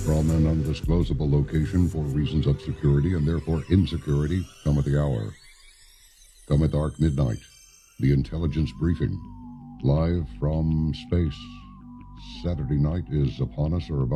from an undisclosable location for reasons of security and therefore insecurity, come at the hour. Come at dark midnight, the intelligence briefing, live from space. Saturday night is upon us or about